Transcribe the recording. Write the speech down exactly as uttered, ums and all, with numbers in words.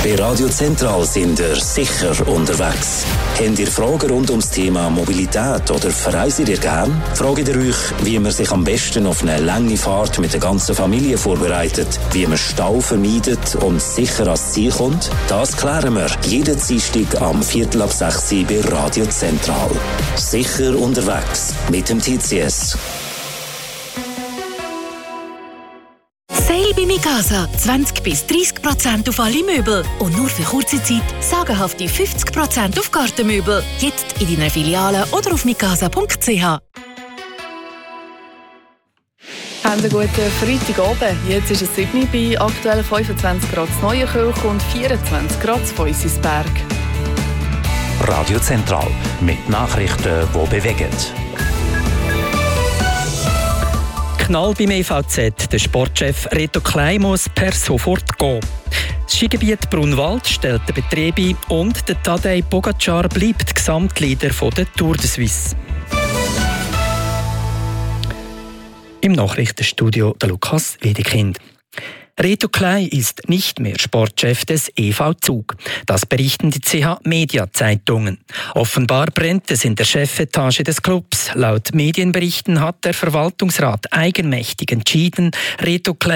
Bei Radio Zentral sind ihr sicher unterwegs. Habt ihr Fragen rund ums Thema Mobilität oder verreist ihr gern? Fragt ihr euch, wie man sich am besten auf eine lange Fahrt mit der ganzen Familie vorbereitet, wie man Stau vermeidet und sicher ans Ziel kommt? Das klären wir jeden Dienstag am Viertel ab sechs bei Radio Zentral. Sicher unterwegs mit dem T C S. Sale bei Mikasa. zwanzig bis dreissig Prozent auf alle Möbel. Und nur für kurze Zeit sagenhafte fünfzig Prozent auf Gartenmöbel. Jetzt in deiner Filiale oder auf mikasa punkt c h. Einen guten Freitagabend. Jetzt ist es sieben Uhr bei aktuell fünfundzwanzig Grad in Neuenkirch und vierundzwanzig Grad in Feusisberg. Radio Zentral mit Nachrichten, die bewegen. Knall beim E V Z. Der Sportchef Reto Klein muss per sofort gehen. Das Skigebiet Brunwald stellt den Betrieb ein und der Tadej Pogacar bleibt Gesamtleader der Tour de Suisse. Im Nachrichtenstudio der Lukas Wedekind. Reto Klein ist nicht mehr Sportchef des E V Zug. Das berichten die C H Media Zeitungen. Offenbar brennt es in der Chefetage des Clubs. Laut Medienberichten hat der Verwaltungsrat eigenmächtig entschieden, Reto Klein